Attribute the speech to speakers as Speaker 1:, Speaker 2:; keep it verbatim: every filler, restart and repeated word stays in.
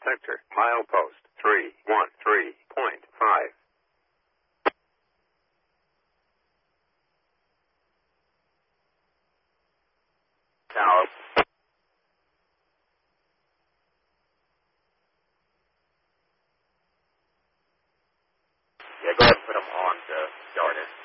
Speaker 1: detector. Milepost three one three point five. Tower. Yeah, go ahead and put them on to start it.